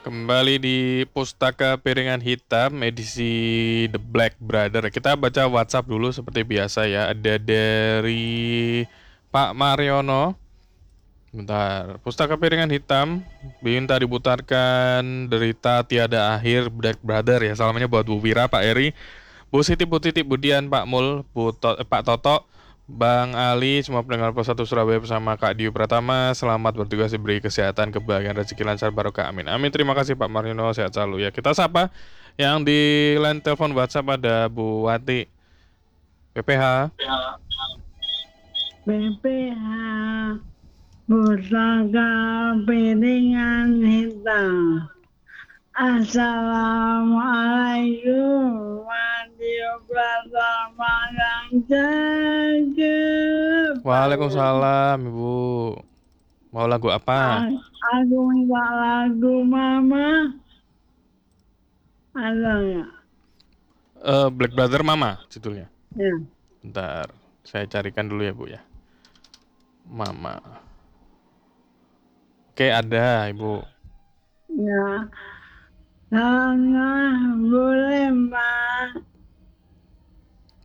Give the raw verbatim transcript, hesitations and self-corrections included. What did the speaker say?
Kembali di Pustaka Piringan Hitam edisi The Black Brother. Kita baca WhatsApp dulu seperti biasa ya. Ada dari Pak Mariono. Bentar. Pustaka Piringan Hitam minta diputarkan Derita Tiada Akhir Black Brother ya. Salamnya buat Bu Wira, Pak Eri, Bu Siti, Bu Titi, Budian, Pak Mul, Bu To- eh, Pak Toto, Bang Ali, semua pendengar Pos satu Surabaya bersama Kak Diu Pratama. Selamat bertugas, diberi kesehatan, kebahagiaan, rezeki lancar, barokah, amin. Amin, terima kasih Pak Marino, sehat selalu ya. Kita sapa yang di line telepon WhatsApp ada Bu Wati, P P H. B P H Pustaka Piringan Hitam. Assalamualaikum Radio Pratama yang cakep. Waalaikumsalam Ibu. Mau lagu apa? Aku minta lagu Mama. Ada nggak? Eh, Black Brother Mama judulnya. Ya. Bentar, saya carikan dulu ya Bu ya. Mama. Oke, ada Ibu. Ya. Tengah boleh Mbak.